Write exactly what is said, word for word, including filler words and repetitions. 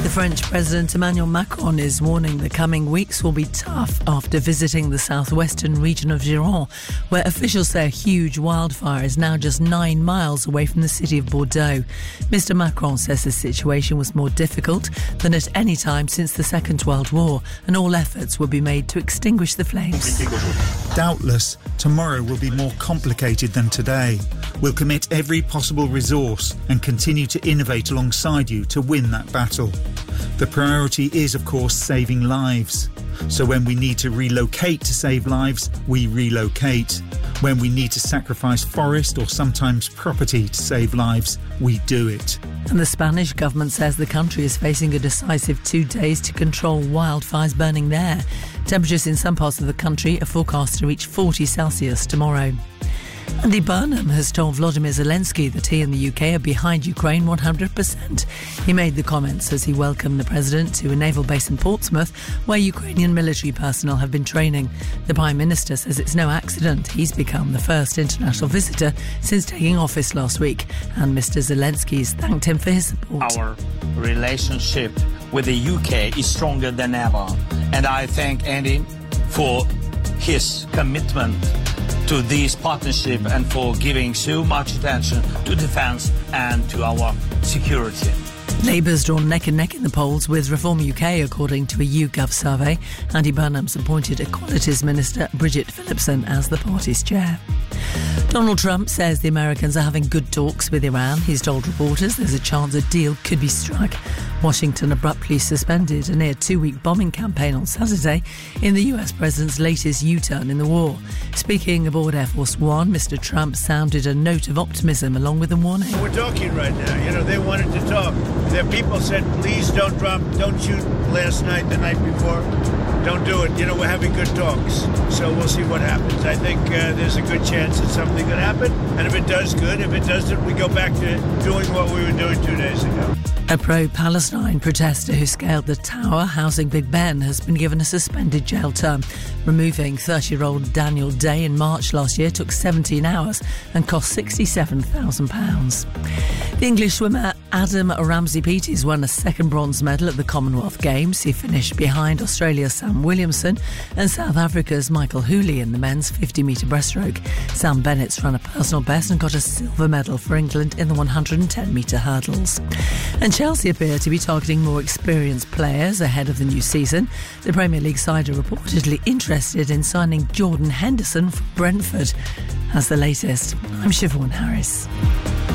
The French President Emmanuel Macron is warning the coming weeks will be tough after visiting the southwestern region of Gironde, where officials say a huge wildfire is now just nine miles away from the city of Bordeaux. Mister Macron says the situation was more difficult than at any time since the Second World War, and all efforts will be made to extinguish the flames. Doubtless, tomorrow will be more complicated than today. We'll commit every possible resource and continue to innovate alongside you to win that battle. The priority is, of course, saving lives. So when we need to relocate to save lives, we relocate. When we need to sacrifice forest or sometimes property to save lives, we do it. And the Spanish government says the country is facing a decisive two days to control wildfires burning there. Temperatures in some parts of the country are forecast to reach forty Celsius tomorrow. Andy Burnham has told Volodymyr Zelensky that he and the U K are behind Ukraine one hundred percent. He made the comments as he welcomed the president to a naval base in Portsmouth, where Ukrainian military personnel have been training. The Prime Minister says it's no accident he's become the first international visitor since taking office last week, and Mister Zelensky has thanked him for his support. Our relationship with the U K is stronger than ever, and I thank Andy for his commitment to this partnership and for giving so much attention to defence and to our security. Labour's drawn neck and neck in the polls with Reform U K, according to a YouGov survey. Andy Burnham's appointed Equalities Minister Bridget Phillipson as the party's chair. Donald Trump says the Americans are having good talks with Iran. He's told reporters there's a chance a deal could be struck. Washington abruptly suspended a near two-week bombing campaign on Saturday in the U S president's latest U-turn in the war. Speaking aboard Air Force One, Mister Trump sounded a note of optimism along with a warning. We're talking right now. You know, they wanted to talk. Their people said, please don't drop, don't shoot last night, the night before. Don't do it. You know, we're having good talks. So we'll see what happens. I think uh, there's a good chance that something could happen. And if it does, good. If it doesn't, we go back to doing what we were doing two days ago. A pro-Palestine protester who scaled the tower housing Big Ben has been given a suspended jail term. Removing thirty-year-old Daniel Day in March last year took seventeen hours and cost sixty-seven thousand pounds. The English swimmer Adam Ramsey-Peters won a second bronze medal at the Commonwealth Games. He finished behind Australia's Sam Williamson and South Africa's Michael Hooley in the men's fifty metre breaststroke. Sam Bennett's run a personal best and got a silver medal for England in the one hundred ten metre hurdles. And Chelsea appear to be targeting more experienced players ahead of the new season. The Premier League side are reportedly interested in signing Jordan Henderson from Brentford. As the latest, I'm Siobhan Harris.